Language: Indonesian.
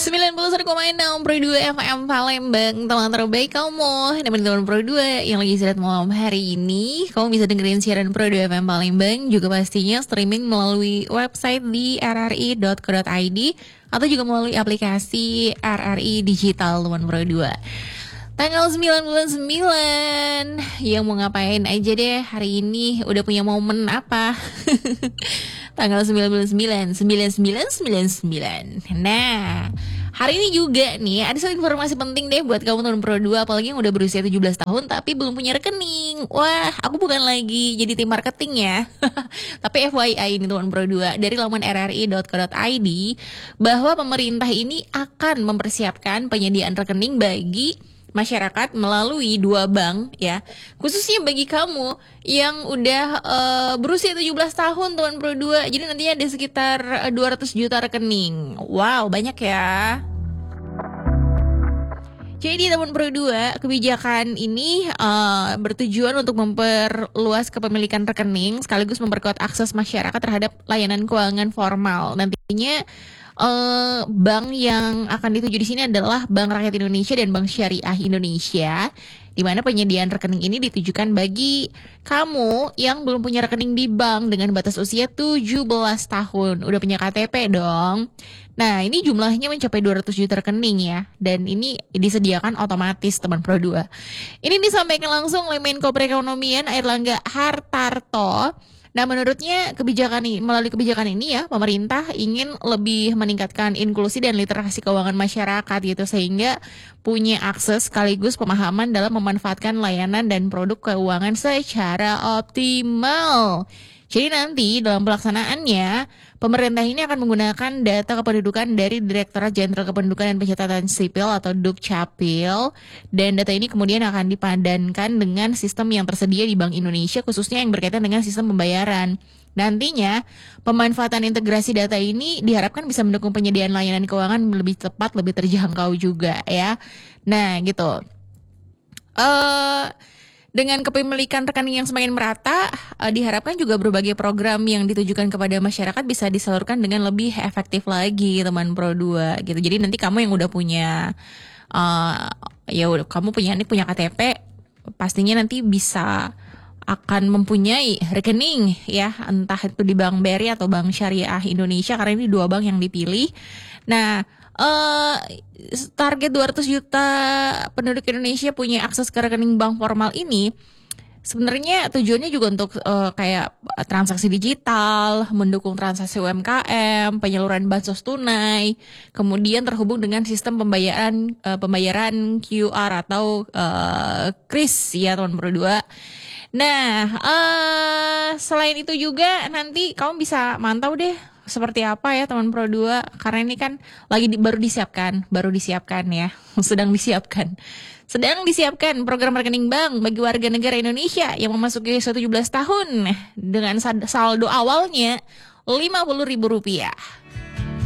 91,6 Pro 2 FM Palembang, teman terbaik kamu. Teman-teman Pro 2 yang lagi istirahat malam hari ini, kamu bisa dengerin siaran Pro 2 FM Palembang, juga pastinya streaming melalui website di rri.co.id atau juga melalui aplikasi RRI Digital, teman Pro 2. Tanggal 9 bulan 9, yang mau ngapain aja deh hari ini, udah punya momen apa? Tanggal 9 bulan 9, 9999. Nah, hari ini juga nih ada satu informasi penting deh buat kamu teman Pro 2, apalagi yang udah berusia 17 tahun tapi belum punya rekening. Wah, aku bukan lagi jadi tim marketing ya. Tapi FYI ini teman Pro 2, dari laman rri.co.id bahwa pemerintah ini akan mempersiapkan penyediaan rekening bagi masyarakat melalui 2 bank ya, khususnya bagi kamu yang udah berusia 17 tahun teman Pro 2. Jadi nantinya ada sekitar 200 juta rekening. Wow, banyak ya. Jadi teman Pro 2, kebijakan ini bertujuan untuk memperluas kepemilikan rekening sekaligus memperkuat akses masyarakat terhadap layanan keuangan formal. Nantinya bank yang akan dituju di sini adalah Bank Rakyat Indonesia dan Bank Syariah Indonesia, di mana penyediaan rekening ini ditujukan bagi kamu yang belum punya rekening di bank dengan batas usia 17 tahun. Udah punya KTP dong. Nah, ini jumlahnya mencapai 200 juta rekening ya, dan ini disediakan otomatis teman Pro 2. Ini disampaikan langsung oleh Menko Perekonomian Airlangga Hartarto. Nah, menurutnya melalui kebijakan ini ya, pemerintah ingin lebih meningkatkan inklusi dan literasi keuangan masyarakat gitu, sehingga punya akses sekaligus pemahaman dalam memanfaatkan layanan dan produk keuangan secara optimal. Jadi nanti dalam pelaksanaannya, pemerintah ini akan menggunakan data kependudukan dari Direktorat Jenderal Kependudukan dan Pencatatan Sipil atau Dukcapil, dan data ini kemudian akan dipadankan dengan sistem yang tersedia di Bank Indonesia, khususnya yang berkaitan dengan sistem pembayaran. Nantinya, pemanfaatan integrasi data ini diharapkan bisa mendukung penyediaan layanan keuangan lebih tepat, lebih terjangkau juga ya. Nah, gitu. Dengan kepemilikan rekening yang semakin merata, diharapkan juga berbagai program yang ditujukan kepada masyarakat bisa disalurkan dengan lebih efektif lagi, teman Pro 2 gitu. Jadi nanti kamu yang udah punya kamu punya KTP, pastinya nanti bisa akan mempunyai rekening ya, entah itu di Bank BRI atau Bank Syariah Indonesia, karena ini 2 bank yang dipilih. Nah, target 200 juta penduduk Indonesia punya akses ke rekening bank formal ini sebenarnya tujuannya juga untuk kayak transaksi digital, mendukung transaksi UMKM, penyaluran bansos tunai, kemudian terhubung dengan sistem pembayaran QR atau KRIS ya teman Pro 2. Nah, selain itu juga nanti kamu bisa mantau deh seperti apa ya teman Pro 2, karena ini kan baru disiapkan ya, sedang disiapkan program rekening bank bagi warga negara Indonesia yang memasuki usia 17 tahun dengan saldo awalnya Rp50.000.